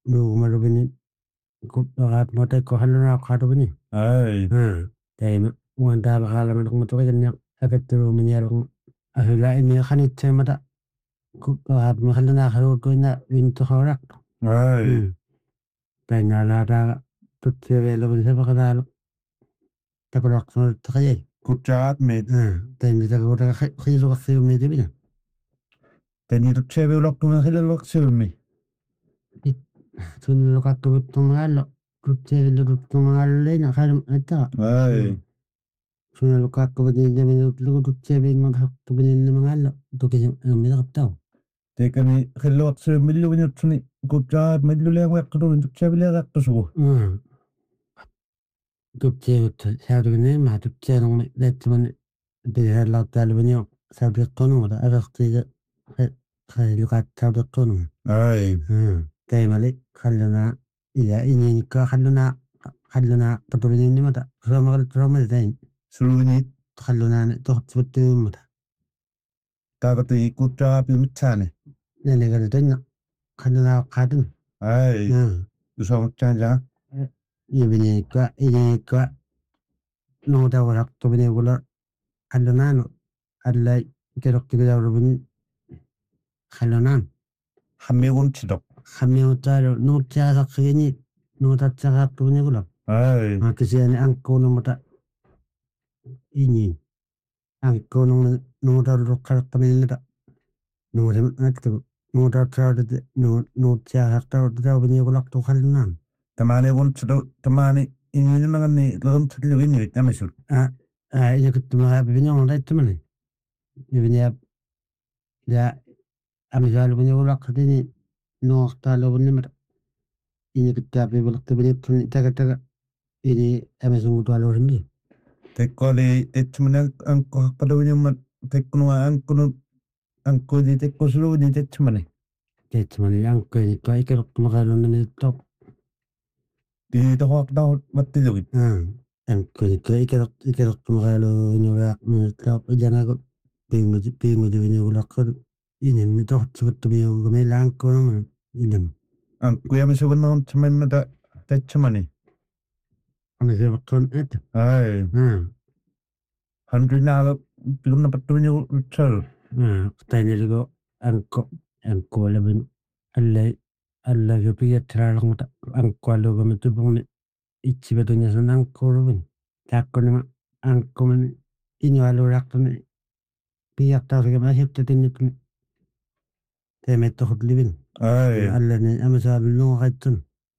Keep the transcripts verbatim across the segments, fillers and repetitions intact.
nuumaluvini kuppeqaat motakkohallunaaqqaatuvini ai taima uantaavaqaalamalaqmatuqiganniaq akatturuuminialum ahula imiqanitseemata kuppeqaat miqallunaaqqaluutuina vintoqoraqtu ai tainnaalaataaqa tutsiaveeluvin sapaqalaalu tapulaqsunuttaqayai kutjaat mit tainnitakutaqa qiiluqarsiumiitivina tanirutseeviulaqtuma hilaluaqsiulmi sunnuqaqquvittumaaallo tutsiavillututtungaalleina qalum attaqa ai sunnuqaqquvitiinnaminutlugu tutsiaviinngorsortupininnamangaalla tukisi ammileqattau tekani hilaluaqsiulmilluvinutsuni kutjaat milluleanguaqqaturin tutseavileaqaqtusugu tutsiavut saatuginniimmaa tutsianermi laatsimani pisaallaattaaluviniu sautiqqunumuta alertiiga qailuqaattautiqqunum ai taimali qallunaa ila iniinikkaa qallunaa qallunaa qatuviniinnimata suomaqal soomali tain suluvinit qallunaani tortsivuttugimmata taaqati kutjaapi mitsaani nanigaltanna qallunaaqqaatun ai usamuttaanjaa iviniikka iniikka nuutavuraqtuvinigula qallunaanu allai keroqtigilauruvini qallunaan hammiguntidoq qammiuttaalu nuutsiaqaqqigini nuutatsaqaaqtuvinigula ai makisiani ankkuunumuta iniin ankkuunumni nuutarluqqareqqaminnita nuusim attugu nuutatsaaudati nuutsiaqaqqtaudatauviniigulaqtu qallunaan tamani guntido tamani ininimagani lagumtulluginniit namisul inikuttumaqa biviniorlaittumani iviniap ya amisaaluviniigulaqqatini nuaqtaaluvunnimata inikuttuapivulertuviniittuni taga-taga ini amisungutualuusimmi tekkoli tettumini ankkuhaqqaluvinimmat tekkunua ankkunu ankkuini tekkusuluvini tettumani teittumani ankkuinikka ikeroqtumaqaalunnamiittoq tiitoqoaqtaut mattillugit ankkuinikka ikeroqtumaqaaluunugaaqmiittoq ilanagu piimuti piimutuviniigulaqqatu inimmi tortsivuttumiugumila ankkuunuma ilam ankkuyamisugunneruntimammata tettumani amisivaqqun atu ai handrinaaga pilunnapattuvinigutsal tainiligo ankko ankkualavin allai allagipigattiraalaqmuta ankkualuugamitupugni itsivatunyasun ankkuuluvin taakkunima ankkumani inualuuraqtuni piiaqtausigama asiptatinnittuni taimaittoqutlivin ai allani amisaalunnuaqaittun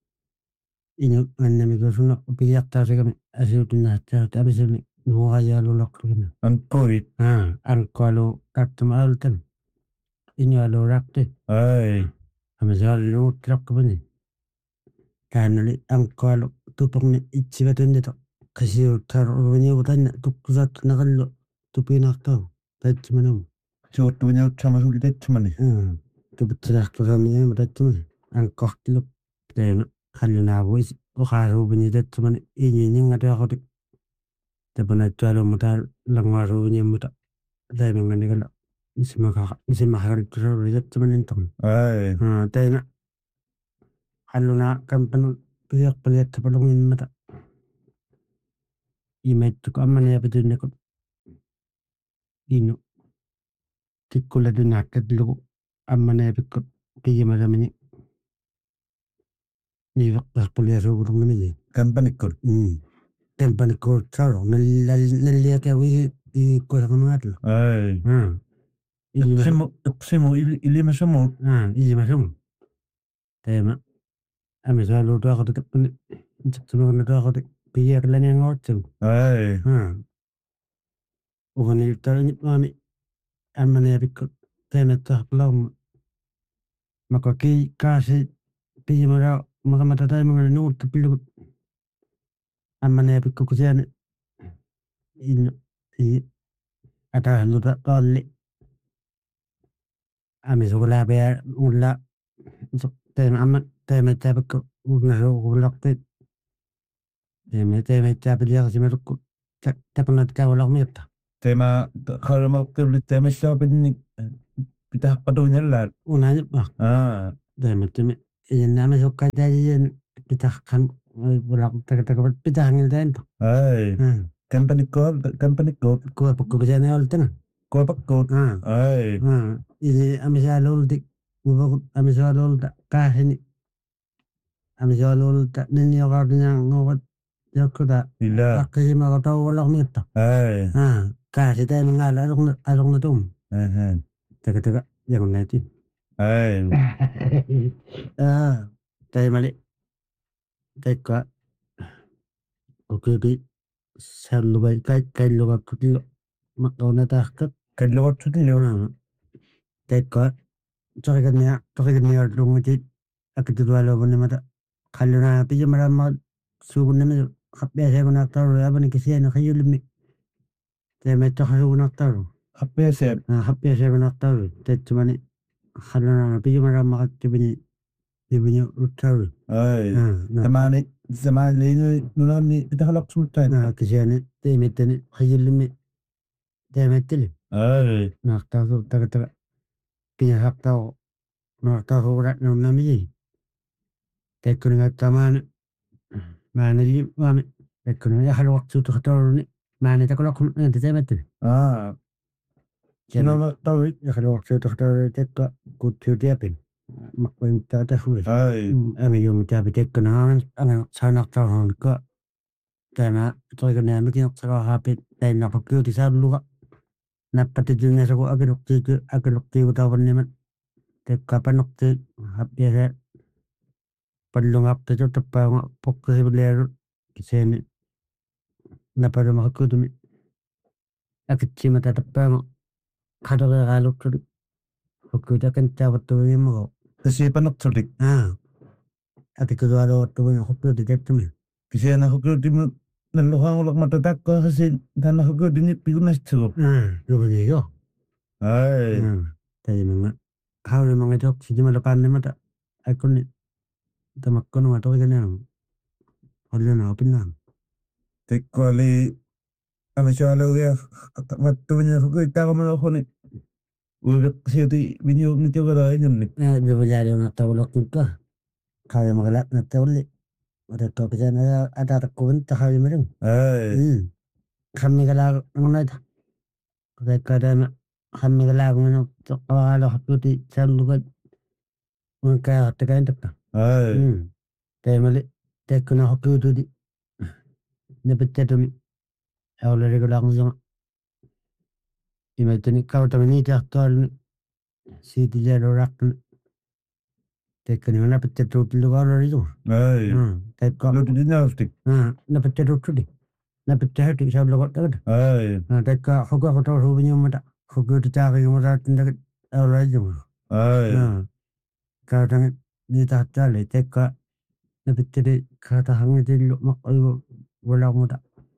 inu annamigusuna piiaqtausigami asiutunnaatsaat amisuni nuuqajaaluulaqlugina ankkuit ankkualu tattuma altan inualuuraqti ai amisaalunnuuttilaqqupani kaanuli ankkualu tupugni itsivatunnitu qisiuttaaruviniugutanna tukkusaattunaqallu tupiinartau taitsumanum siuttuviniutsamasul tettumani tuputsilaqtusamiima taitsumani ankkortiluk taima qallunaavuis uqaaruuvini taitsumani iñiininngatuaqути tapunaittualuumutaa languaruuviniammuta taimanganigala isimaqa isimaqarittusaurri taitsumanintorn ai taima qallunaa kampanu piiaqpaliattapalungimmata imaittuk ammaniapitunnikut inu tikkuladunaakkatlugu ammaniapikkut qiyimalamini niiveqqarpuliasuugulungamili kampanikkut tempanikkuutsaaro nalliakawi iikkuasaqamaatlu ai iqsimu iqsimu ilimasumut iimasum taima amisaaluutuaqatu tappani tatsumaganatuaqatu piiaqlaniangoortsagu ai uganiittaranipmaami ammaniapikkut taimattaqlauma makaki kaasi piimara makamata taimangana nuuttapillugut ammaniapikku kusiani inu i atahalluta qalli amisugulaapia ulla taima amma taimattaapikku ugnasuugullaqtit taima taimattaapiliaqasimalukku tapunatkaulaqmiitta tema qaramalqirlit taimassaapinni pitahaqqatuvinallaat unaanipmaq aa taimattimi inama sukka tajian pitahkan bulak tak-tak pitahangildan to. Ai. Company ko, company ko. Kuwa pukko bisana oltana. Ko pakko. Ai. Ini amisalul dik ubak amisalul tak kahini. Amisalul tak nini orangnya ngawat yakuda. Ila. Akhi ma tahu walak mita. Ai. Ah, kasi tayo ngala along along na tum. Eh. Taka-taka yang natin. Ai. Ah, tayo mali. Tayo ka. Okay, okay. Sa lubay kahit kahit lugar ko tilo. Makaw na takot. Kahit lugar ko tilo. Tayo ka. Tsaka niya, tsaka niya lungutit. Akitulwalo mo na mata. Kalo na pija maramag sugun na mo. Kapya siya ko naktaro. Aba ni kasi na kayo lumi. Tayo may tsaka ko naktaro. Kapya siya. Kapya siya ko naktaro. Tayo tsumani. Kalo na pija maramag tibini. Tibini utaro. Ay. Zamani. Zamani nuna ni itahalak sultan. Na kasi na tayo may tani kayo lumi. Tayo may tili. Ay. Naktaro. Taga-taga. Pinahaktaw. Naktaro ko rat na nami. Tayo ko nga taman. Mana di mami. Tayo ko nga halo waktu tu kataro ni. Mana tayo ko lang kung tayo may tili. Ah. Sino na tawid? Halo waktu tu kataro tayo ko kutyo tiapin. Makwing tatahulit. Ay. Ang yung tabi tayo ko na ang sa naktaro ko. Tayo na ito ko na may kinakasakahapit. Tayo nakakyo sa luka. Napatidyo na sa ko agalukti ko. Agalukti ko tawon naman. Tayo kapanukti. Happy sa padlungap tayo tapang pokka sa balero. Kasi napado makakudumi. Akit si matatapang kadagagalok ko. Hukuda kan tawat tuwi mo. Kasi panaksulik. Ah. Ati ko dwalo tuwi mo hukuda di dito mo. Kasi na hukuda mo naluhang ulak matatak ko kasi na hukuda ni pigunas tulo. Ah. Lupa niyo. Ay. Tayo mga. How na mga ito. Sige malapan na mata. Ako ni. Tamak ko na matoki ka na. Wala na open lang. Teko ali. Ama siya alo ya. Matuwi niya hukuda. Ikaw mo na ako ni. Ulit kasi ito binyog nito ka rin yun. Ah, di ba dyan yung natawalok ka? Kaya magalat na tawali. Mata ko kasi na atatakun ta kaya mo rin. Ay. Kami kala ng nata. Kaya kada na kami kala ng ano kawala kaputi sa lugar. Mga kaya katakain taka. Ay. Kaya mali. Kaya ko na kaputi di. Napit ito mi. Awala rin ko lang sa Ima tani kau tami ni tahtal si tijaro rak. Tekani mana pecah roti luar itu. Ay. Tek kau. Lo di naftik. Ah, na pecah roti. Na pecah roti saya luar tak ada. Ay. Ah, tek kau hukum kau tahu hukumnya mana? Hukum itu cakap yang mana tindak awal aja. Ay. Ah, kau tami ni tahtal tek kau na pecah di kata hangat di lu mak ayu wala muda.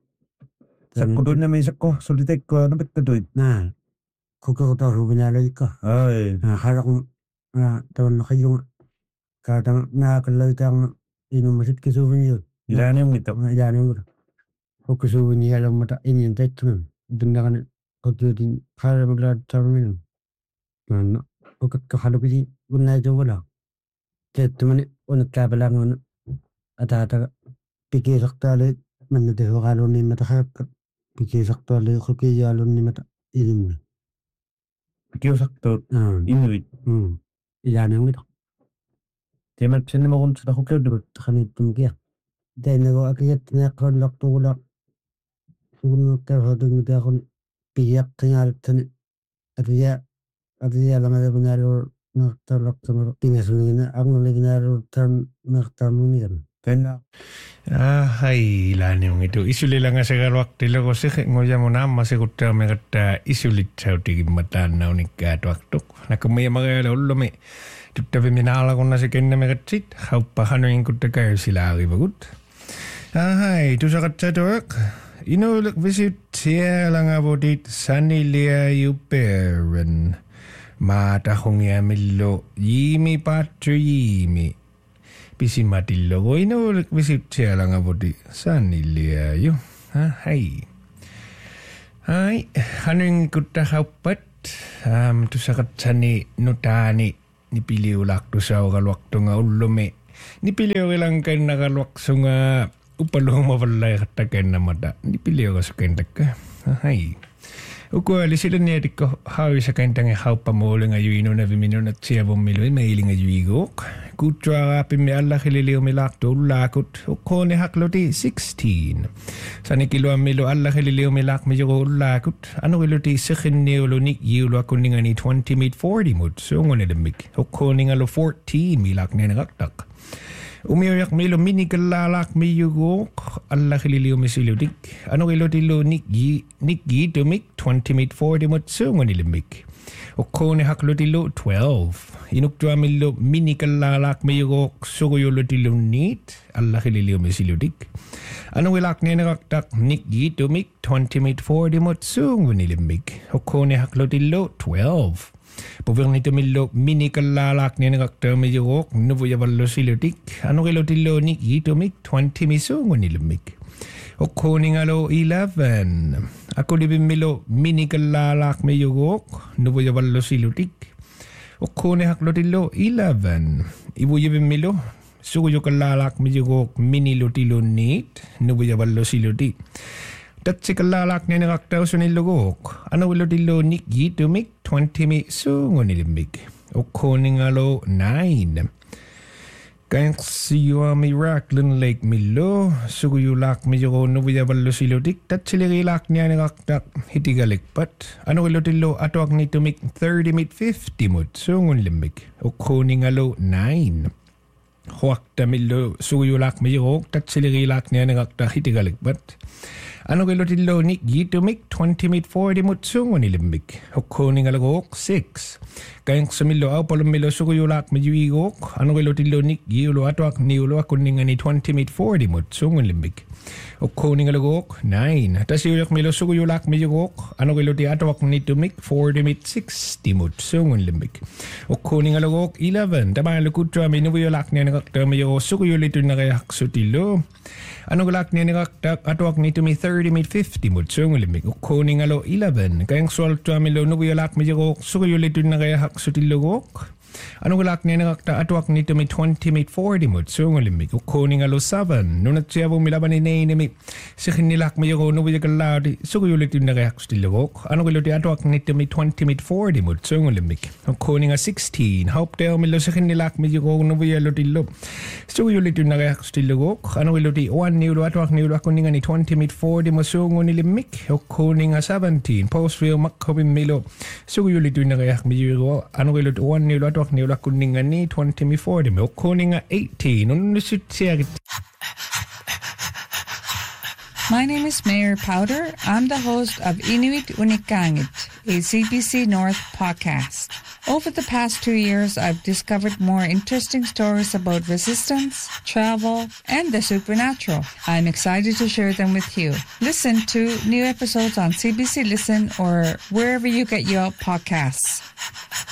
Sakko doon na may sakko. Solitek ko. Napit ka doon. Nah, hukum kau tahu hukumnya lagi kau. Ay. Ah, harap ah tahun nak yung kadang nakakaloy kang inumasit ka souvenir. Ilan yung ito? Ilan yung ito. O ka souvenir alam mo ta inyentay ito. Doon na ka na kato din kaya maglad sa rin. Ano? O kakakalo ka din unay ito wala. Kaya ito man o nagkabalang ano. At ata pikisak tali man na deho kalo ni matakap. Pikisak tali ko kiyalo ni mata ilim. Pikisak to inuit. Ilan yung ito. Timan psin mo kung sa hukyo doon. Kanit tumkiya. Dahil nag-aakiyat na kalak tulak. Sugunod ka sa doon nito ako piyak kanyalit sa at iya at iya lang na binaro naktalak sa mga pinasunin na ang nalinaro tan naktanong niyan. Kaya Ah, hai ilan yung ito. Isuli lang nga sa waktu lo ko sih ngoja mo nama si kuta megata isulit sa uti matan na unik at waktu. Nakumaya mga ulo me. Tapi minala ko na si Ken na megatsit. Haupahan yung kuta kayo sila ari bagut. Ah, hai tu sa katsatok. Inulak visit siya lang abotit sanilia yuperen. Mata kong yamilo yimi patro yimi. Pisin matillo ko inulak visit siya lang abotit sanilia yu. Ah, hai. Hai, ano yung kuta haupat? Um, tu sa katsani nutani nipiliulaktu saugaluaktu nga ullume nipiliurilankan nakaluaksu nga upalumavallaiqattakanamata nipiliurasukantakka hai ukoali sila niatikko haawisakantanga hauppamuulunga yuinuna viminunat siavummilu mailinga yuigok kutsuaraapimmi allakhililiumilaaqtu ullaakut ukkooni haqluti sixteen sanikiluammilu allakhililiumilaaqmijugu ullaakut anuqiluti sikhinniulunik yiuluakkunningani twenty mit forty mut suungunilemmik ukkooningalo fourteen milaaqninaqtaq umiyak milo minikallalak miyugok allakhililiumisiludik anuqilutillu nikyi nikyi tumik twenty mit forty mut suungunilemmik ukkooni haqlutillu twelve inuktuamillu minikallalak miyugok suguyulutillu niit allakhililiumisiludik anuqilaqninaqtaq nikyi tumik twenty mit forty mut suungunilemmik ukkooni haqlutillu twelve Puvirnitumillo minikallalak ninaqtaamiyugok nuvuyavallusilutik anuqilutillu nikyitumik twenty misuungunilemmik ukkuuningalo eleven akulivimmilo minikallalak miyugok nuvuyavallusilutik ukkuuni haqlutillu eleven ivuyivimmilo suguyukallalak miyugok minilutilunnit nuvuyavallusilutik Tatsikallaalak ninaqtausunillugok anuqilutillu nikyitumik twenty mi suungunilemmik ukkuuningalo nine Kanksiyuami Racklin Lake Millo suguyulak mijugo nuvuyavallusilutik tatsilirilaak nianiqaqtaq hitigalikpat anuqilutillu atuaq nitumik thirty mit fifty mut suungunilemmik ukkuuningalo nine Huaqtamillu suguyulak mijugo tatsilirilaak nianiqaqtaq hitigalikpat anuqilutillu nikyitumik twenty mit forty mut suungunilemmik ukkuuningalagok six Kanksumillu aupalummillu suguyulak mijuigok anuqilutillu nikyiulu atuaq niulu akkunningani twenty mit forty mut suungunilemmik ukkuuningalagok nine tasiuyaqmillu suguyulak mijugok anuqiluti atuaq nitumik forty mit sixty mut suungunilemmik ukkuuningalagok eleven tamaalukuttuami nuvuyulak nianiqaqtaamijugo suguyulitunnaqayaqsutillu anuqilak nianiqaqtaq atuaq nitumi thirty mit fifty mut suungunilemmik ukkuuningalo eleven kayangsualtuamillu nuvuyulak mijugok suguyulitunnaqayaqsutillugok anuqilak nianiqaqta atuaq nitumi twenty mit forty mut suungunilemmik ukkuuningalo seven nunatsiavumilabanineynimi sikhinnilak mijugo nuvuyakallaati suguyulitunnaqayaqsutillugok anuqiluti atuaq nitumi twenty mit forty mut suungunilemmik ukkuuninga sixteen haupteumillu sikhinnilak mijugo nuvuyalutillu suguyulitunnaqayaqsutillugok anuqiluti one niulu atuaq niulu akkunningani twenty mit forty mut suungunilemmik ukkuuninga seventeen postville makkopimmilu suguyulitunnaqayaqmijugo anuqiluti one niulu atuaq niulu akkunningani twenty mit forty mut ukkuuninga eighteen unnusutsiagit My name is Mayor Powder. I'm the host of Inuit Unikangit, a C B C North podcast. Over the past two years, I've discovered more interesting stories about resistance, travel, and the supernatural. I'm excited to share them with you. Listen to new episodes on C B C Listen or wherever you get your podcasts.